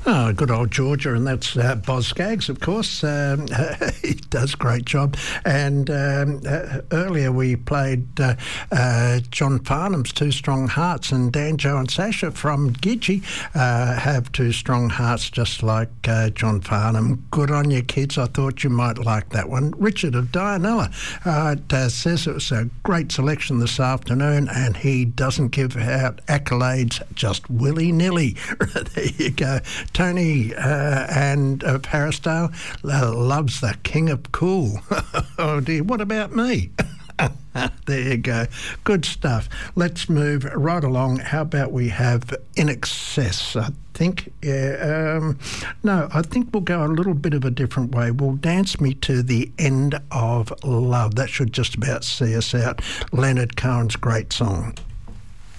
Oh, good old Georgia, and that's Boz Skaggs, of course. He does a great job. And earlier we played John Farnham's Two Strong Hearts, and Dan, Joe and Sasha from Gidgee have two strong hearts just like John Farnham. Good on you, kids. I thought you might like that one. Richard of Dianella says it was a great selection this afternoon, and he doesn't give out accolades just willy-nilly. There you go. Tony and Parisdale loves the King of Cool. Oh dear, what about me? There you go. Good stuff. Let's move right along. How about we have In Excess? I think, no, I think we'll go a little bit of a different way. We'll Dance Me to the End of Love. That should just about see us out. Leonard Cohen's great song.